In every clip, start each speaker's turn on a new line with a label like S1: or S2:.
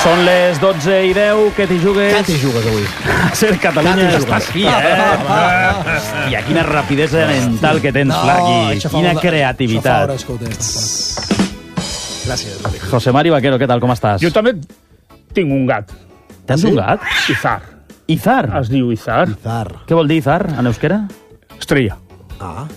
S1: Són les 12:10, què t'hi jugues?
S2: Què t'hi jugues avui?
S1: Ser Catalunya estàs aquí, Hòstia, quina rapidesa mental que tens, Flaqui. Quina creativitat.
S2: Gràcies, Rodrigo.
S1: José Mari Vaquero, què tal, com estàs?
S3: Jo també tinc un gat.
S1: Tens un gat?
S3: Izar.
S1: Izar?
S3: Es diu Izar.
S2: Izar.
S1: Què vol dir Izar, en euskera?
S3: Estrella.
S2: Ah.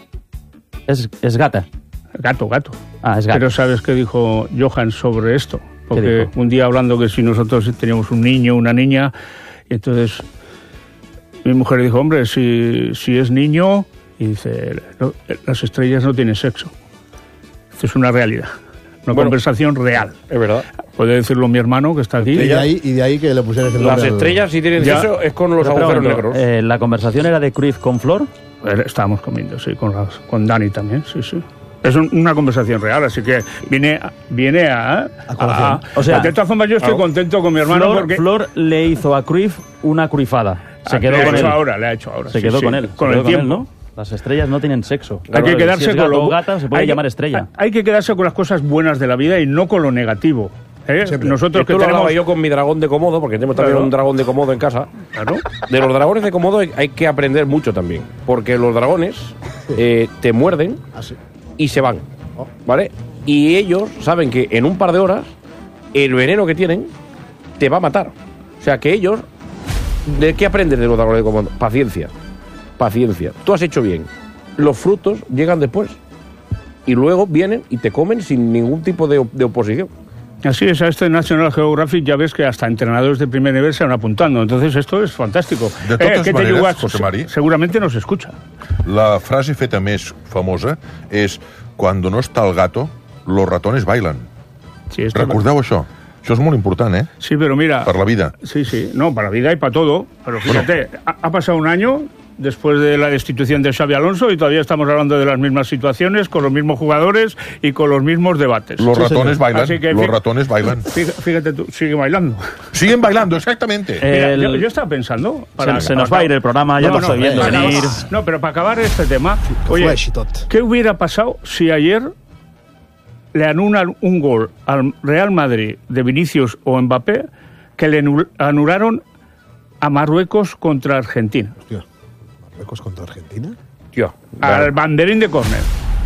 S1: És gata.
S3: Gato.
S1: Ah, es gato.
S3: Pero ¿sabes qué dijo Johan sobre esto? Porque
S1: dijo?
S3: un día hablando que si nosotros teníamos un niño, una niña, y entonces mi mujer dijo, hombre, si es niño, y dice, no, las estrellas no tienen sexo. Esto es una realidad, una conversación real.
S4: Es verdad.
S3: Puede decirlo mi hermano, que está aquí.
S2: Y de ahí que le pusieras el
S4: Las
S2: nombre
S4: estrellas, si tienen sexo, es con los agujeros negros.
S1: ¿La conversación era de Cruyff con Flor?
S3: Estábamos comiendo, sí, con Dani también, sí. Es una conversación real, así que viene a
S2: colación.
S3: O sea, de todas formas yo estoy contento con mi hermano porque...
S1: Flor le hizo a Cruyff una cruifada. Se quedó con él.
S3: Le ha hecho ahora.
S1: Se quedó con él.
S3: Con el tiempo.
S1: ¿no? Las estrellas no tienen sexo.
S3: Hay que quedarse
S1: si es
S3: con
S1: gato
S3: lo...
S1: o gata, se puede llamar estrella.
S3: Hay que quedarse con las cosas buenas de la vida y no con lo negativo. Nosotros que
S4: Esto lo
S3: tenemos...
S4: hablaba yo con mi dragón de Komodo, porque tenemos también un dragón de Komodo en casa.
S3: Claro.
S4: De los dragones de Komodo hay que aprender mucho también, porque los dragones te muerden y se van, ¿vale? Y ellos saben que en un par de horas el veneno que tienen te va a matar. O sea que ellos... ¿De qué aprendes de los dragones de Komodo? Paciencia. Tú has hecho bien. Los frutos llegan después. Y luego vienen y te comen sin ningún tipo de oposición.
S3: Así es, a este National Geographic ya ves que hasta entrenadores de primer nivel se van apuntando. Entonces esto es fantástico.
S5: De totes maneres, José Mari,
S3: seguramente nos escucha.
S5: la frase feta més famosa és «Cuando no está el gato, los ratones bailan».
S3: Sí,
S5: Recordeu això. Això és molt important, ¿eh?
S3: Sí, pero mira...
S5: Per la vida.
S3: Sí, no, para la vida y para todo. Pero fíjate, ha pasado un año después de la destitución de Xabi Alonso y todavía estamos hablando de las mismas situaciones, con los mismos jugadores y con los mismos debates.
S5: Los ratones bailan.
S3: Los
S5: ratones bailan.
S3: Fíjate tú, sigue bailando.
S5: Siguen bailando, exactamente.
S3: Mira, yo estaba pensando...
S1: Se nos va a ir el programa, ya lo estoy viendo venir.
S3: No, pero para acabar este tema... Oye, ¿qué hubiera pasado si ayer le anulan un gol al Real Madrid de Vinicius o Mbappé que le anularon a Marruecos contra Argentina?
S2: Hostia, ¿Marruecos contra Argentina?
S4: Tío,
S3: al banderín de córner.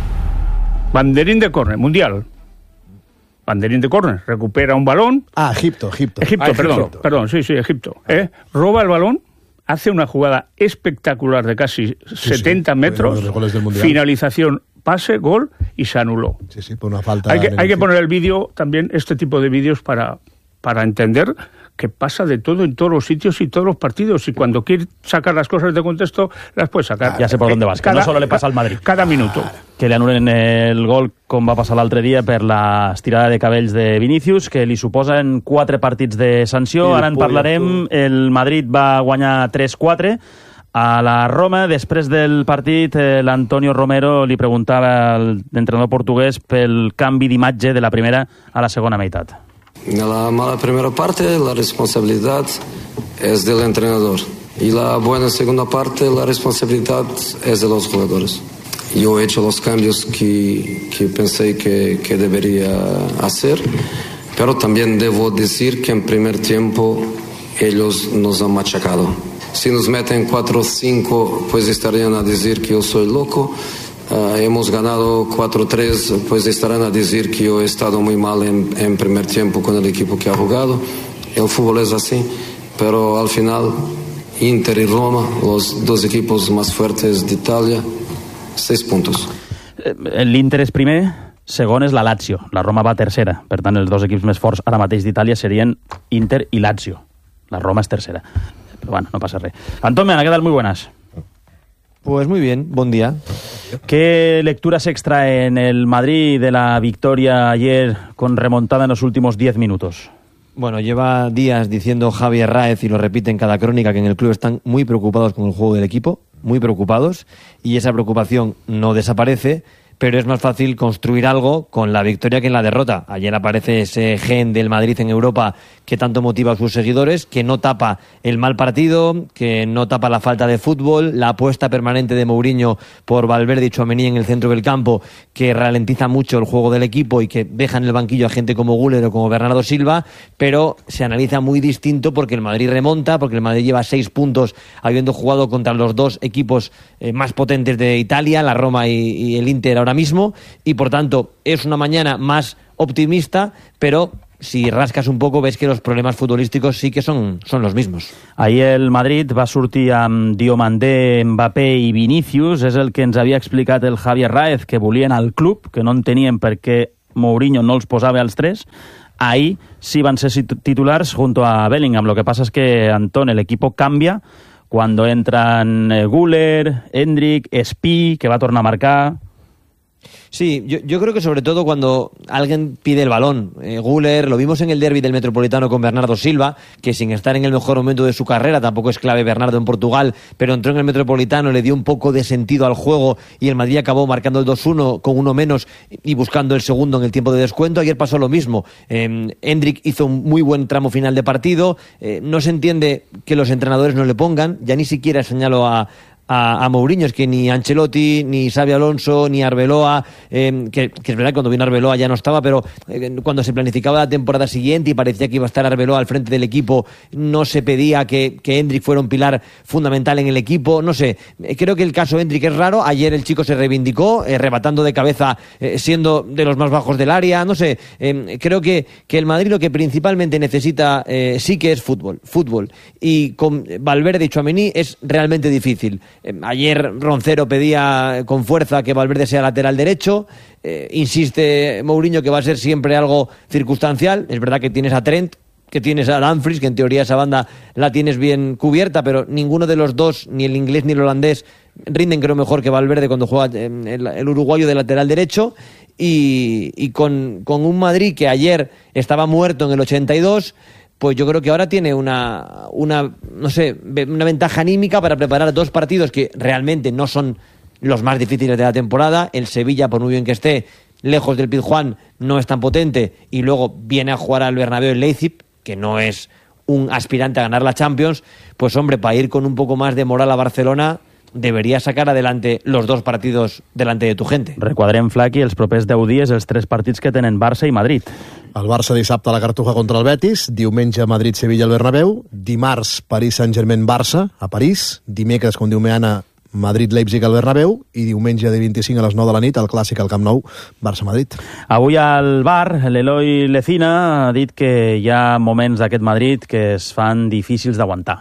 S3: Banderín de córner, mundial. Banderín de córner, recupera un balón.
S2: Egipto.
S3: Perdón, sí, Egipto. Roba el balón, hace una jugada espectacular de casi 70 metros, finalización, pase, gol y se anuló.
S2: Sí, por una falta.
S3: Hay que poner el vídeo, también este tipo de vídeos para entender que pasa de todo en todos los sitios y todos los partidos, y cuando quieres sacar las cosas de contexto las puedes sacar.
S1: Ja sé per on vas, que no solo le passa al Madrid.
S3: Cada minuto.
S1: Que li anulen el gol, com va passar l'altre dia, per la estirada de cabells de Vinícius, que li suposen 4 partits de sanció. Ara en parlarem. El Madrid va guanyar 3-4 a la Roma. Després del partit, l'Antonio Romero li preguntava al entrenador portuguès pel canvi d'imatge de la primera a la segona meitat.
S6: En la mala primera parte la responsabilidad es del entrenador y la buena segunda parte la responsabilidad es de los jugadores. Yo he hecho los cambios que pensé que debería hacer, pero también debo decir que en primer tiempo ellos nos han machacado. Si nos meten 4 o 5, pues estarían a decir que yo soy loco. Hemos ganado 4-3, pues estarán a decir que yo he estado muy mal en primer tiempo con el equipo que ha jugado. El fútbol es así, pero al final Inter y Roma, los 2 equipos más fuertes de Italia, 6 puntos.
S1: L'Inter és primer, segon és la Lazio. La Roma va tercera. Per tant, els 2 equips més forts ara mateix d'Itàlia serien Inter i Lazio. La Roma és tercera. Però bueno, no passa res. Antón Meana, ¿qué tal? Muy buenas.
S7: Pues muy bien, buen día.
S1: ¿Qué lectura se extrae en el Madrid de la victoria ayer con remontada en los últimos 10 minutos?
S7: Bueno, lleva días diciendo Javier Ráez, y lo repite en cada crónica, que en el club están muy preocupados con el juego del equipo, muy preocupados, y esa preocupación no desaparece, pero es más fácil construir algo con la victoria que en la derrota. Ayer aparece ese gen del Madrid en Europa que tanto motiva a sus seguidores, que no tapa el mal partido, que no tapa la falta de fútbol, la apuesta permanente de Mourinho por Valverde y Tchouaméni en el centro del campo, que ralentiza mucho el juego del equipo y que deja en el banquillo a gente como Güler o como Bernardo Silva, pero se analiza muy distinto porque el Madrid remonta, porque el Madrid lleva 6 puntos habiendo jugado contra los dos equipos más potentes de Italia, la Roma y el Inter ahora mismo, y por tanto es una mañana más optimista, pero si rascas un poco ves que los problemas futbolísticos sí que son los mismos.
S1: Ahir el Madrid va sortir amb Diomandé, Mbappé i Vinícius, és el que ens havia explicat el Javier Raez, que volien al club, que no entenien per què Mourinho no els posava als tres. Ahí sí van ser titulares junto a Bellingham. Lo que pasa es que, Antón, el equipo cambia cuando entran Güler, Endrick, Espí, que va a tornar a marcar.
S7: Sí, yo creo que sobre todo cuando alguien pide el balón. Güler, lo vimos en el derbi del Metropolitano con Bernardo Silva, que sin estar en el mejor momento de su carrera, tampoco es clave Bernardo en Portugal, pero entró en el Metropolitano, le dio un poco de sentido al juego y el Madrid acabó marcando el 2-1 con uno menos y buscando el segundo en el tiempo de descuento. Ayer pasó lo mismo. Endrick hizo un muy buen tramo final de partido. No se entiende que los entrenadores no le pongan. Ya ni siquiera señalo a Mourinho, es que ni Ancelotti, ni Xabi Alonso, ni Arbeloa, que es verdad que cuando vino Arbeloa ya no estaba, pero cuando se planificaba la temporada siguiente y parecía que iba a estar Arbeloa al frente del equipo, no se pedía que Endrick fuera un pilar fundamental en el equipo. No sé, creo que el caso Endrick es raro. Ayer el chico se reivindicó, rebatando de cabeza, siendo de los más bajos del área. No sé, creo que el Madrid lo que principalmente necesita sí que es fútbol, y con Valverde y Tchouaméni es realmente difícil. Ayer Roncero pedía con fuerza que Valverde sea lateral derecho. Insiste Mourinho que va a ser siempre algo circunstancial. Es verdad que tienes a Trent, que tienes a Dumfries, que en teoría esa banda la tienes bien cubierta, pero ninguno de los dos, ni el inglés ni el holandés, rinden creo mejor que Valverde cuando juega el uruguayo de lateral derecho. Y con un Madrid que ayer estaba muerto en el 82, pues yo creo que ahora tiene una ventaja anímica para preparar dos partidos que realmente no son los más difíciles de la temporada. El Sevilla, por muy bien que esté, lejos del Pizjuán, no es tan potente, y luego viene a jugar al Bernabéu en Leipzig, que no es un aspirante a ganar la Champions. Pues hombre, para ir con un poco más de moral a Barcelona, deberia sacar adelante los dos partidos delante de tu gente.
S1: Requadrem, Flaqui, els propers 10 dies, els 3 partits que tenen Barça i Madrid.
S2: El Barça dissabte a la Cartuja contra el Betis, diumenge Madrid-Sevilla al Bernabéu, dimarts París Saint-Germain-Barça a París, dimecres, com diu Meana, Madrid-Leipzig al Bernabéu, i diumenge de 25 a les 9 de la nit el clàssic al Camp Nou, Barça-Madrid.
S1: Avui al bar, l'Eloi Lecina ha dit que hi ha moments d'aquest Madrid que es fan difícils d'aguantar.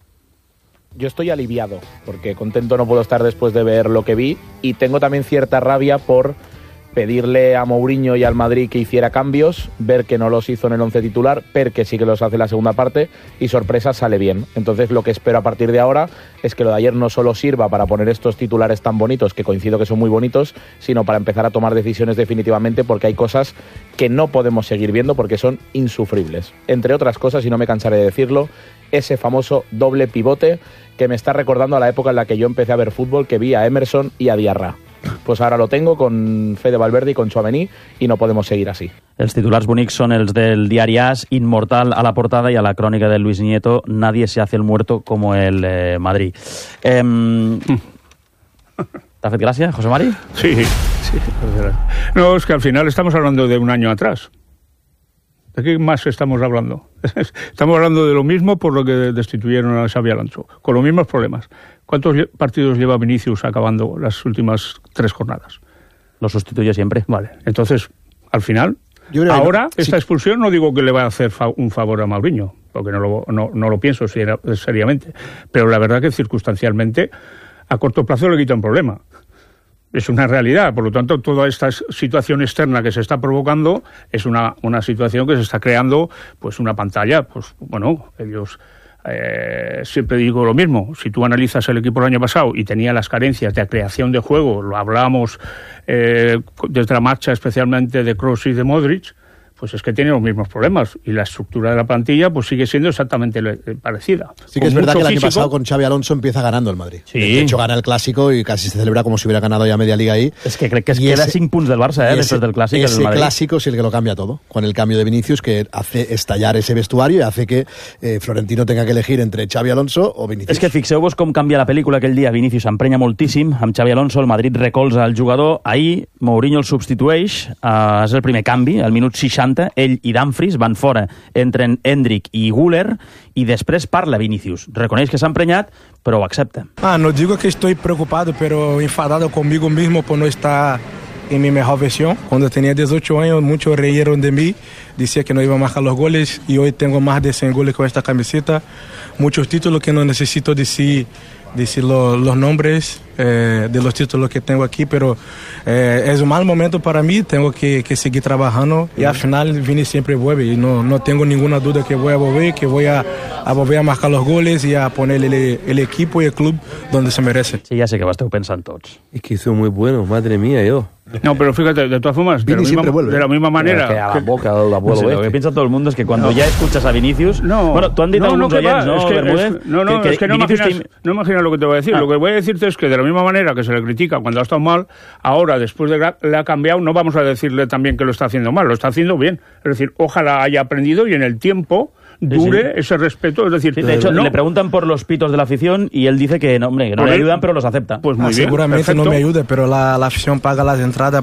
S8: Yo estoy aliviado, porque contento no puedo estar después de ver lo que vi, y tengo también cierta rabia por pedirle a Mourinho y al Madrid que hiciera cambios, ver que no los hizo en el 11 titular, ver que sí que los hace en la segunda parte, y sorpresa, sale bien. Entonces lo que espero a partir de ahora es que lo de ayer no solo sirva para poner estos titulares tan bonitos, que coincido que son muy bonitos, sino para empezar a tomar decisiones definitivamente, porque hay cosas que no podemos seguir viendo porque son insufribles. Entre otras cosas, y no me cansaré de decirlo, ese famoso doble pivote que me está recordando a la época en la que yo empecé a ver fútbol, que vi a Emerson y a Diarra. Pues ahora lo tengo con Fede Valverde y con Tchouaméni, y no podemos seguir así.
S1: Els titulars bonics són els del diari AS, Inmortal a la portada, i a la crònica de Luis Nieto, Nadie se hace el muerto como el Madrid. ¿Te ha fet gràcia, José Mari?
S3: Sí. No, es que al final estamos hablando de un año atrás. ¿De qué más estamos hablando? Estamos hablando de lo mismo por lo que destituyeron a Xabi Alonso, con los mismos problemas. ¿Cuántos partidos lleva Vinícius acabando las últimas 3 jornadas?
S1: Lo sustituye siempre.
S3: Vale, entonces, al final, ahora esta expulsión no digo que le va a hacer un favor a Mourinho, porque no lo pienso seriamente, pero la verdad que circunstancialmente, a corto plazo le quita un problema. Es una realidad, por lo tanto, toda esta situación externa que se está provocando es una situación que se está creando, pues una pantalla. Pues bueno, ellos siempre digo lo mismo. Si tú analizas el equipo el año pasado y tenía las carencias de creación de juego, lo hablábamos desde la marcha especialmente de Kroos y de Modric, pues es que tiene los mismos problemas y la estructura de la plantilla pues sigue siendo exactamente parecida.
S2: Sí que es verdad que el año pasado con Xavi Alonso empieza ganando el Madrid.
S1: Sí.
S2: De hecho gana el Clásico y casi se celebra como si hubiera ganado ya media liga ahí.
S1: Es que crec que es queda 5 punts del Barça, después del Clásico.
S2: Ese Clásico es el que lo cambia todo, con el cambio de Vinicius, que hace estallar ese vestuario y hace que Florentino tenga que elegir entre Xavi Alonso o Vinicius.
S1: És que fixeu-vos com canvia la pel·lícula aquell dia. Vinicius s'emprenya moltíssim, amb Xavi Alonso, el Madrid recolza el jugador. Ahir Mourinho el substitueix, és el primer canvi, al minut 60, ell i Dumfries van fora, entren Endrick i Güler, i després parla Vinicius. Reconeix que s'ha emprenyat, però ho accepta.
S9: No digo que estoy preocupado, pero enfadado conmigo mismo por no estar en mi mejor versión. Cuando tenía 18 años, muchos reyeron de mí, decía que no iba a marcar los goles, y hoy tengo más de 100 goles con esta camiseta, muchos títulos que no necesito decir los nombres de los títulos que tengo aquí, pero es un mal momento para mí, tengo que seguir trabajando y al final Vini siempre vuelve y no tengo ninguna duda que voy a volver, que voy a volver a marcar los goles y a poner el equipo y el club donde se merece.
S1: Sí, ja sé que ho esteu pensant tots.
S10: Es que hizo muy bueno, madre mía, yo.
S3: No, pero fíjate, de todas formas, de la misma manera...
S4: Que a la boca del abuelo
S1: Lo que piensa todo el mundo es que cuando ya escuchas a Vinicius... Bueno, tú han dicho algunos oyentes, ¿no, Bermúdez?
S3: Es que no imaginas lo que te voy a decir. Lo que voy a decirte es que de la misma manera que se le critica cuando ha estado mal, ahora, después de que le ha cambiado, no vamos a decirle también que lo está haciendo mal, lo está haciendo bien. Es decir, ojalá haya aprendido y en el tiempo dure ese respeto. Es decir,
S1: de hecho, le preguntan por los pitos de la afición y él dice que no, hombre, que no le ayudan, pero los acepta.
S3: Pues muy bien.
S9: Seguramente
S3: perfecto.
S9: No me ayuda, pero la afición paga las entradas